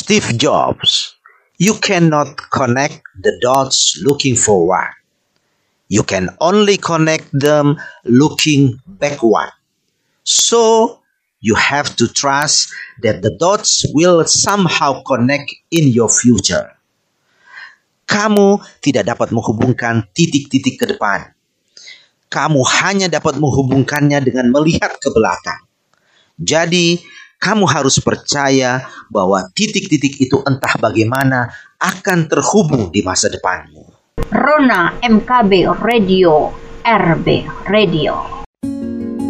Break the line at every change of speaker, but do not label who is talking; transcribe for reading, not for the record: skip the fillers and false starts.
Steve Jobs, you cannot connect the dots looking forward. You can only connect them looking backward. So, you have to trust that the dots will somehow connect in your future. Kamu tidak dapat menghubungkan titik-titik ke depan. Kamu hanya dapat menghubungkannya dengan melihat ke belakang. Jadi, kamu harus percaya bahwa titik-titik itu entah bagaimana akan terhubung di masa depanmu.
Rona MKB Radio, RB Radio.